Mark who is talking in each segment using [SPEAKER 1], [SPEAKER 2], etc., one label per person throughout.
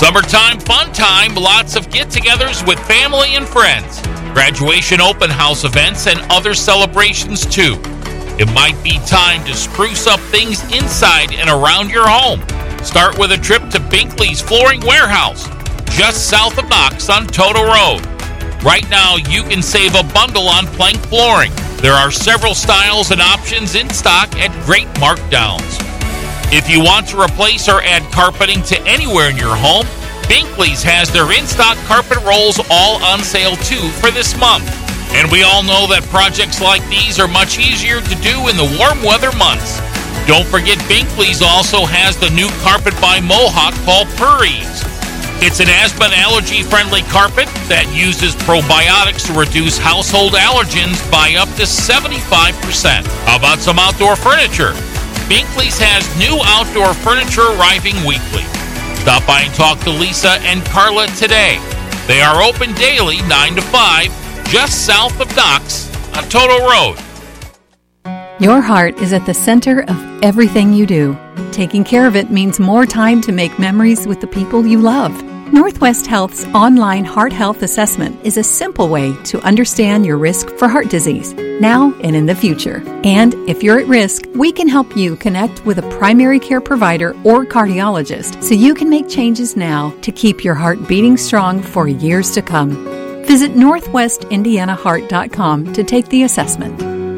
[SPEAKER 1] Summertime fun time, lots of get-togethers with family and friends. Graduation open house events and other celebrations too. It might be time to spruce up things inside and around your home. Start with a trip to Binkley's Flooring Warehouse, just south of Knox on Toto Road. Right now, you can save a bundle on plank flooring. There are several styles and options in stock at great markdowns. If you want to replace or add carpeting to anywhere in your home, Binkley's has their in-stock carpet rolls all on sale too for this month. And we all know that projects like these are much easier to do in the warm weather months. Don't forget Binkley's also has the new carpet by Mohawk called Purries. It's an asthma and allergy-friendly carpet that uses probiotics to reduce household allergens by up to 75%. How about some outdoor furniture? Binkley's has new outdoor furniture arriving weekly. Stop by and talk to Lisa and Carla today. They are open daily 9 to 5, just south of Knox on Toto Road.
[SPEAKER 2] Your heart is at the center of everything you do. Taking care of it means more time to make memories with the people you love. Northwest Health's online heart health assessment is a simple way to understand your risk for heart disease, now and in the future. And if you're at risk, we can help you connect with a primary care provider or cardiologist so you can make changes now to keep your heart beating strong for years to come. Visit northwestindianaheart.com to take the assessment.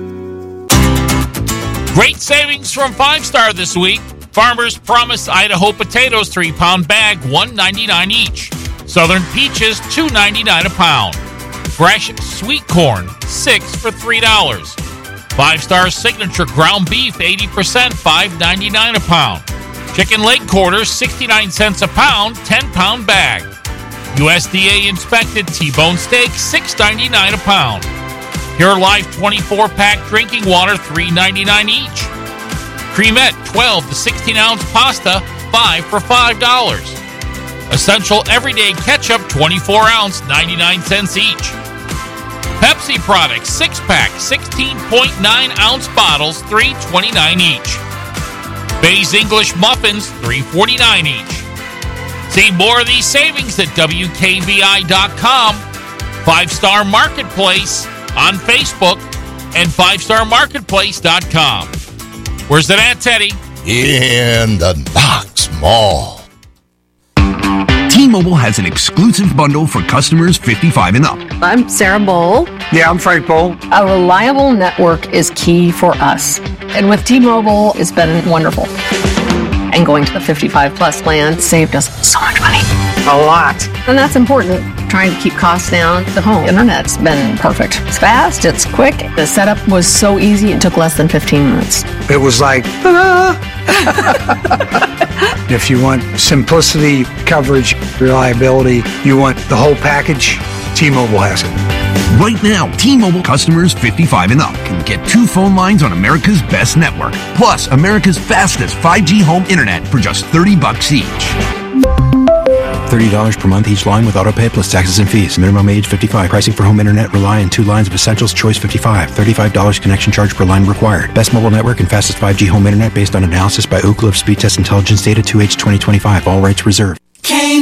[SPEAKER 1] Great savings from 5 Star this week. Farmers Promise Idaho potatoes 3-pound bag, $1.99 each. Southern peaches, $2.99 a pound. Fresh sweet corn, 6 for $3. 5 Star Signature ground beef, 80%, $5.99 a pound. Chicken leg quarters, 69 cents a pound, 10-pound bag. USDA inspected T-bone steak, $6.99 a pound. Pure Life 24-pack drinking water, $3.99 each. Cremette 12 to 16-ounce pasta, 5 for $5. Essential Everyday Ketchup, 24-ounce, 99 cents each. Pepsi products, 6-pack, 16.9-ounce bottles, $3.29 each. Bay's English muffins, $3.49 each. See more of these savings at WKVI.com, 5 Star Marketplace on Facebook, and 5starmarketplace.com. Where's that at, Teddy?
[SPEAKER 3] In the Knox Mall.
[SPEAKER 4] T-Mobile has an exclusive bundle for customers 55 and up.
[SPEAKER 5] I'm Sarah Bowl.
[SPEAKER 6] Yeah, I'm Frank Bowl.
[SPEAKER 5] A reliable network is key for us. And with T-Mobile, it's been wonderful. And going to the 55-plus plan saved us so much money.
[SPEAKER 6] A lot.
[SPEAKER 5] And that's important. Trying to keep costs down. The home internet's been perfect. It's fast, it's quick. The setup was so easy, it took less than 15 minutes.
[SPEAKER 6] It was like, ta-da! If you want simplicity, coverage, reliability, you want the whole package, T-Mobile has it.
[SPEAKER 4] Right now, T-Mobile customers 55 and up can get 2 phone lines on America's best network, plus America's fastest 5G home internet for just $30 each.
[SPEAKER 7] $30 per month each line with autopay plus taxes and fees. Minimum age 55. Pricing for home internet rely on 2 lines of Essentials Choice 55. $35 connection charge per line required. Best mobile network and fastest 5G home internet based on analysis by Ookla of Speed Test Intelligence Data 2H 2025. All rights reserved.